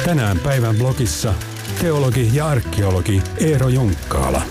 Tänään päivän blogissa teologi ja arkeologi Eero Junkkaala.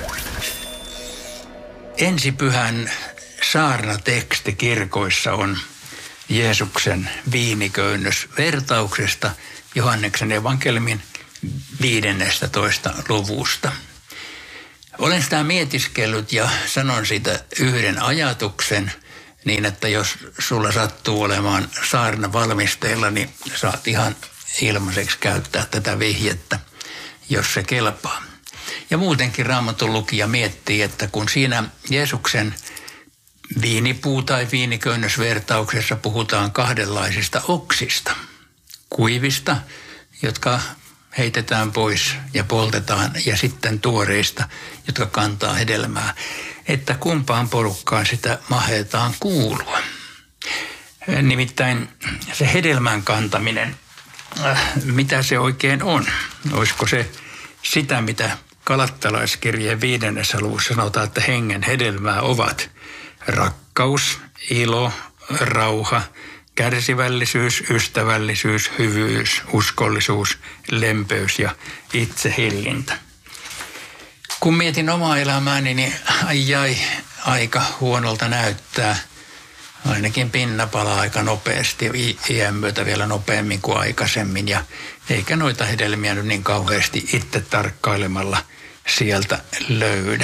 Ensipyhän saarnateksti kirkoissa on Jeesuksen viiniköynnös vertauksesta Johanneksen evankeliumin 15. luvusta. Olen sitä mietiskellyt ja sanon siitä yhden ajatuksen niin, että jos sulla sattuu olemaan saarna valmisteilla, niin saat ihan ilmaiseksi käyttää tätä vihjettä, jos se kelpaa. Ja muutenkin Raamatun lukija miettii, että kun siinä Jeesuksen viinipuu- tai viiniköynnösvertauksessa puhutaan kahdenlaisista oksista, kuivista, jotka heitetään pois ja poltetaan, ja sitten tuoreista, jotka kantaa hedelmää, että kumpaan porukkaan sitä mahetaan kuulua. Nimittäin se hedelmän kantaminen, mitä se oikein on? Olisiko se sitä, mitä Galattalaiskirjeen 5. luvussa sanotaan, että hengen hedelmää ovat rakkaus, ilo, rauha, kärsivällisyys, ystävällisyys, hyvyys, uskollisuus, lempeys ja itsehillintä. Kun mietin omaa elämääni, niin aika huonolta näyttää. Ainakin pinna palaa aika nopeasti, iän myötä vielä nopeammin kuin aikaisemmin. Ja eikä noita hedelmiä nyt niin kauheasti itse tarkkailemalla sieltä löydä.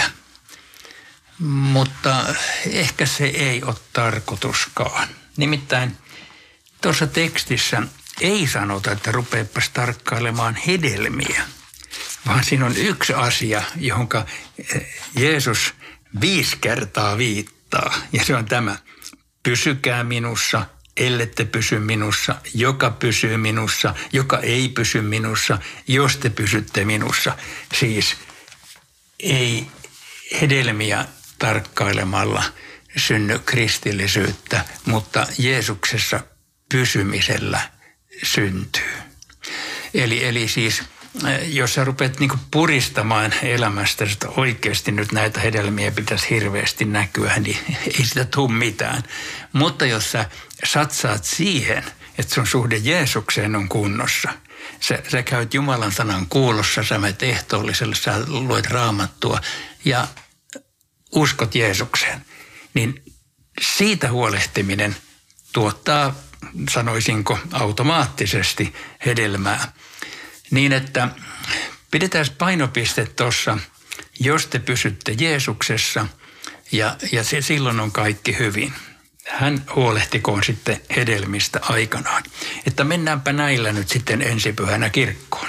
Mutta ehkä se ei ole tarkoituskaan. Nimittäin tuossa tekstissä ei sanota, että rupeepas tarkkailemaan hedelmiä, vaan siinä on yksi asia, johonka Jeesus 5 kertaa viittaa, ja se on tämä: pysykää minussa, ellette pysy minussa, joka pysyy minussa, joka ei pysy minussa, jos te pysytte minussa. Siis ei hedelmiä tarkkailemalla synny kristillisyyttä, mutta Jeesuksessa pysymisellä syntyy. Eli siis jos sä rupeat niinku puristamaan elämästä, että oikeasti nyt näitä hedelmiä pitäisi hirveästi näkyä, niin ei sitä tule mitään. Mutta jos sä satsaat siihen, että sun suhde Jeesukseen on kunnossa, sä käyt Jumalan sanan kuulossa, sä menet ehtoolliselle, sä luet Raamattua ja uskot Jeesukseen, niin siitä huolehtiminen tuottaa, sanoisinko, automaattisesti hedelmää. Niin, että pidetään painopiste tuossa, jos te pysytte Jeesuksessa ja silloin on kaikki hyvin. Hän huolehtikoon sitten hedelmistä aikanaan. Että mennäänpä näillä nyt sitten ensipyhänä kirkkoon.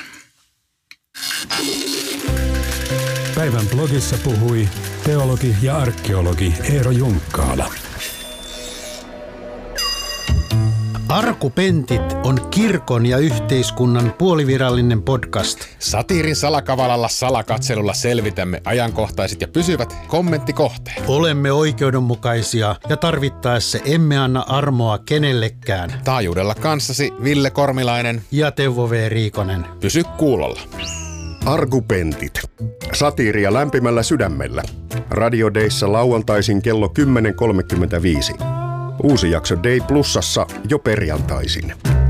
Päivän blogissa puhui teologi ja arkeologi Eero Junkkaala. Argupentit on kirkon ja yhteiskunnan puolivirallinen podcast. Satiirin salakavalalla salakatselulla selvitämme ajankohtaiset ja pysyvät kommenttikohteet. Olemme oikeudenmukaisia ja tarvittaessa emme anna armoa kenellekään. Taajuudella kanssasi Ville Kormilainen ja Teuvo V. Riikonen. Pysy kuulolla. Argupentit. Satiiria lämpimällä sydämellä. Radio Dayssa lauantaisin kello 10.35. Uusi jakso Day Plusassa jo perjantaisin.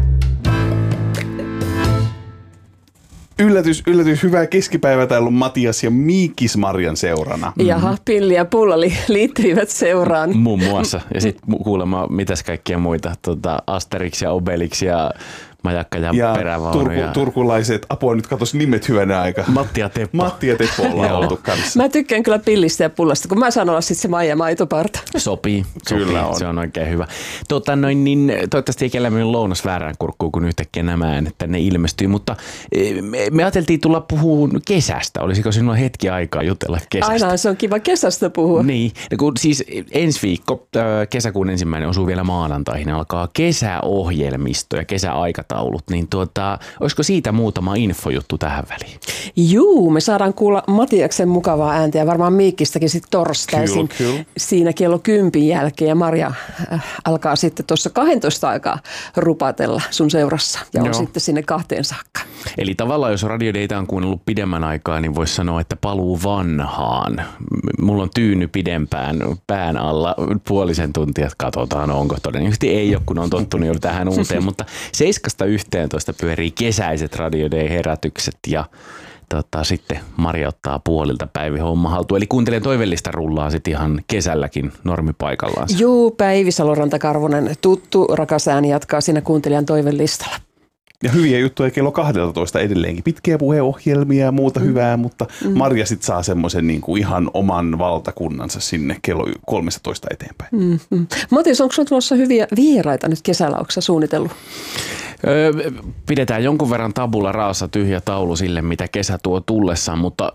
Yllätys, hyvää keskipäivää. Täällä on Matias ja Miikis Marjan seurana. Jaha, Pilli ja Pulla liittyivät seuraan. Muun muassa. Ja sitten kuulemma mitäs kaikkia muita. Asterix ja Obelix ja Majakka ja Perävaunu. Turkulaiset, apua nyt katos nimet hyvänä aika. Matti ja Teppo. Matti ja Teppo ollaan oltu kanssa. Mä tykkään kyllä Pillistä ja Pullasta, kun mä saan olla sitten se Maija Maitoparta. Sopii. Kyllä on. Se on oikein hyvä. Toivottavasti ei kellään mennyt lounas väärään kurkkuun, kun yhtäkkiä nämä äänet tänne ilmestyi. Mutta me ajateltiin tulla puhumaan kesästä. Olisiko sinulla hetki aikaa jutella kesästä? Aina se on kiva kesästä puhua. Niin. Kun siis ensi viikko, kesäkuun 1. osuu vielä maanantaihin, alkaa kesäohjelmisto ja kesäaikataulut. Niin olisiko siitä muutama infojuttu tähän väliin? Juu, me saadaan kuulla Matiaksen mukavaa ääntä ja varmaan Miikkistäkin sitten torstaisin siinä kello 10 jälkeen. Ja Marja alkaa sitten tuossa 12 aikaa rupatella sun seurassa ja on sitten sinne 2 saakka. Eli tavallaan jos Radio Dayta on kuunnellut pidemmän aikaa, niin voisi sanoa, että paluu vanhaan. Mulla on tyyny pidempään pään alla puolisen tuntia, että katsotaan onko todennäköisesti ei ole, kun on tottunut jo tähän uuteen, mutta 7-11 pyörii kesäiset Radio Day-herätykset ja sitten Mari ottaa puolilta Päivi homma haltuun. Eli kuuntelen toivellista rullaa sitten ihan kesälläkin normipaikallaan. Juu, Päivi Saloranta-Karvonen, tuttu rakas ääni jatkaa siinä kuuntelijan toivellistalla. Ja hyviä juttuja kello 12 edelleenkin. Pitkiä puheohjelmia ja muuta hyvää, mutta Marja sitten saa semmoisen niin kuin ihan oman valtakunnansa sinne kello 13 eteenpäin. Matias, onko sinulla tulossa hyviä vieraita nyt kesällä? Onko sä suunnitellut? Pidetään jonkun verran tabula raassa tyhjä taulu sille, mitä kesä tuo tullessaan, mutta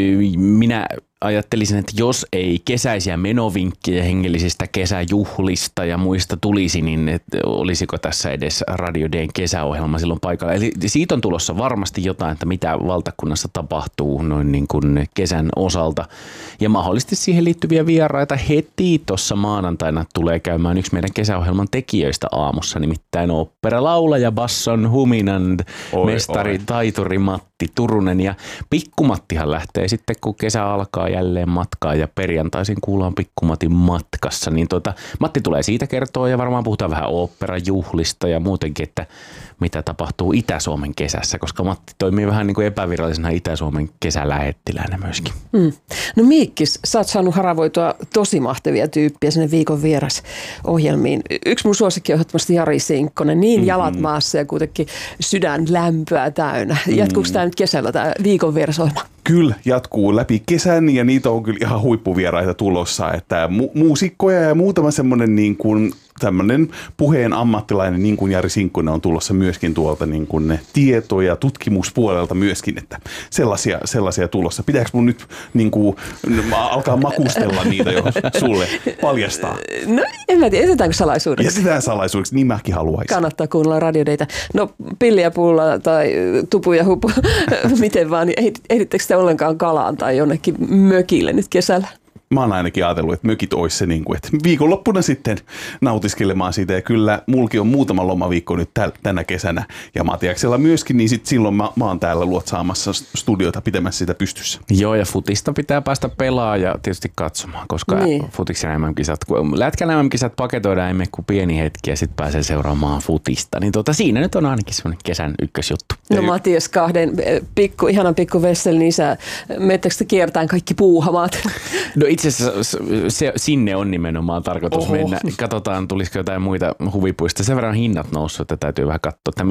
minä ajattelisin, että jos ei kesäisiä menovinkkejä hengellisistä kesäjuhlista ja muista tulisi, niin olisiko tässä edes Radio Dayn kesäohjelma silloin paikalla. Eli siitä on tulossa varmasti jotain, että mitä valtakunnassa tapahtuu noin niin kuin kesän osalta. Ja mahdollisesti siihen liittyviä vieraita heti tuossa maanantaina tulee käymään yksi meidän kesäohjelman tekijöistä aamussa, nimittäin oopperalaulaja, basson huminan, mestari, taituri Matti Turunen. Ja Pikkumattihan lähtee sitten, kun kesä alkaa jälleen matkaa ja perjantaisin kuullaan Pikkumatin matkassa. Niin Matti tulee siitä kertoa ja varmaan puhutaan vähän oopperajuhlista ja muutenkin, että mitä tapahtuu Itä-Suomen kesässä, koska Matti toimii vähän niin kuin epävirallisena Itä-Suomen kesälähettiläänä myöskin. No Miikkis, sä oot saanut haravoitua tosi mahtavia tyyppiä sinne viikon vierasohjelmiin. Yksi mun suosikki on ehdottomasti Jari Sinkkonen, niin jalat maassa ja kuitenkin sydän lämpöä täynnä. Jatkuuko tämä nyt kesällä tämä viikon vierasohjelma? Kyllä, jatkuu läpi kesän ja niitä on kyllä ihan huippuvieraita tulossa, että muusikkoja ja muutama semmoinen niin kuin tämmöinen puheen ammattilainen, niin kuin Jari Sinkkonen on tulossa myöskin tuolta niin kuin ne tieto- ja tutkimuspuolelta myöskin, että sellaisia tulossa. Pitääkö mun nyt niin kuin alkaa makustella niitä jo sulle paljastaa? No en mä tiedä, esitetäänkö salaisuudeksi? Esitetään salaisuudeksi, niin mäkin haluaisin. Kannattaa kuunnella Radio Dayta. No pilli ja pulla tai tupu ja hupu, miten vaan, niin ehdittekö te ollenkaan kalaan tai jonnekin mökille nyt kesällä? Mä oon ainakin ajatellut, että mökit olisi se, niin kuin, että viikonloppuna sitten nautiskelemaan siitä. Ja kyllä mulki on muutama lomaviikko nyt tänä kesänä. Ja Matiaksella myöskin, niin sit silloin mä oon täällä luotsaamassa studiota pitämässä sitä pystyssä. Joo, ja futista pitää päästä pelaamaan ja tietysti katsomaan, koska futiksen MM-kisat, kun lätkän MM-kisat paketoidaan emme kuin pieni hetki ja sitten pääsee seuraamaan futista. Niin siinä nyt on ainakin semmoinen kesän ykkösjuttu. No Matias, kahden ihanan pikku vesselin isä, menettekö te kiertämään kaikki puuhamaat? No itse asiassa sinne on nimenomaan tarkoitus mennä. Katsotaan, tulisiko jotain muita huvipuista. Sen verran hinnat noussut, että täytyy vähän katsoa, että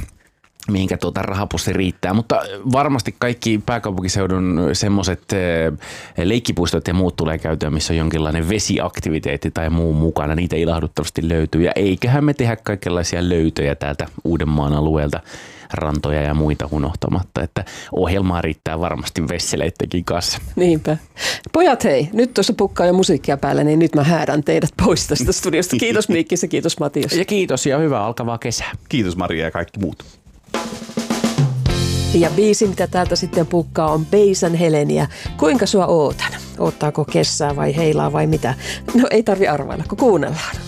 mihinkä rahapussi riittää. Mutta varmasti kaikki pääkaupunkiseudun semmoiset leikkipuistot ja muut tulee käytyä, missä on jonkinlainen vesiaktiviteetti tai muu mukana. Niitä ilahduttavasti löytyy. Ja eiköhän me tehdä kaikenlaisia löytöjä täältä Uudenmaan alueelta, rantoja ja muita unohtamatta, että ohjelmaa riittää varmasti vesseleittekin kanssa. Niinpä. Pojat hei, nyt tuossa pukkaa jo musiikkia päälle, niin nyt mä häädän teidät pois tästä studiosta. Kiitos Miikkis ja kiitos Matias. Ja kiitos ja hyvää alkavaa kesää. Kiitos Maria ja kaikki muut. Ja biisi, mitä täältä sitten pukkaa, on Beisan Heleniä. Kuinka sua ootan? Oottaako kesää vai heilaa vai mitä? No ei tarvi arvailla, kun kuunnellaan.